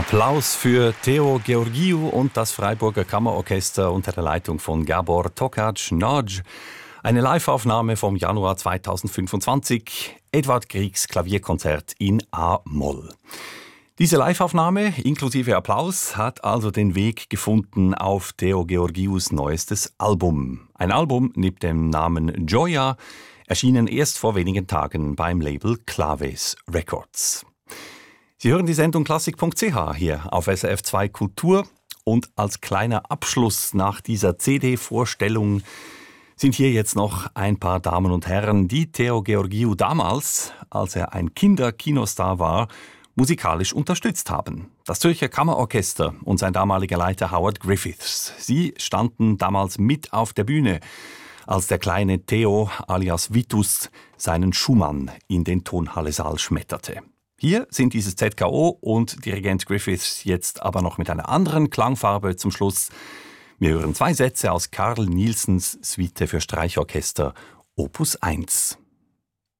Applaus für Theo Georgiou und das Freiburger Kammerorchester unter der Leitung von Gábor Tokács-Nagy. Eine Live-Aufnahme vom Januar 2025, Edvard Griegs Klavierkonzert in A-Moll. Diese Live-Aufnahme inklusive Applaus hat also den Weg gefunden auf Theo Georgious neuestes Album. Ein Album mit dem Namen Gioia, erschienen erst vor wenigen Tagen beim Label Claves Records. Sie hören die Sendung Klassik.ch hier auf SRF 2 Kultur und als kleiner Abschluss nach dieser CD-Vorstellung sind hier jetzt noch ein paar Damen und Herren, die Theo Georgiou damals, als er ein Kinderkinostar war, musikalisch unterstützt haben. Das Zürcher Kammerorchester und sein damaliger Leiter Howard Griffiths. Sie standen damals mit auf der Bühne, als der kleine Theo alias Vitus seinen Schumann in den Tonhalle-Saal schmetterte. Hier sind dieses ZKO und Dirigent Griffiths jetzt aber noch mit einer anderen Klangfarbe zum Schluss. Wir hören 2 Sätze aus Carl Nielsens Suite für Streichorchester Opus 1.